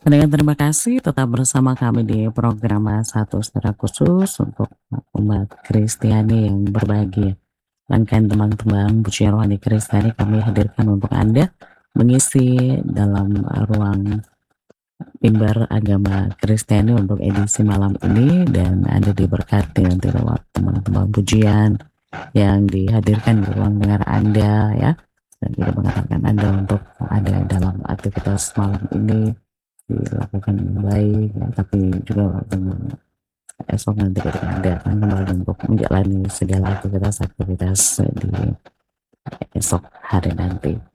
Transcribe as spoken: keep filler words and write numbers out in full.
Dengan terima kasih tetap bersama kami di program satu secara khusus untuk umat Kristiani yang berbahagia. Rangkaian tembang-tembang pujian rohani Kristiani kami hadirkan untuk Anda mengisi dalam uh, ruang mimbar agama Kristiani untuk edisi malam ini, dan Anda diberkati nanti lewat tembang-tembang pujian yang dihadirkan di ruang dengar Anda ya, dan juga mengatakan Anda untuk ada dalam aktivitas malam ini dilakukan dengan baik ya, tapi juga dengan esok nanti ketika Anda akan kembali untuk menjalani segala aktivitas-aktivitas di esok hari nanti.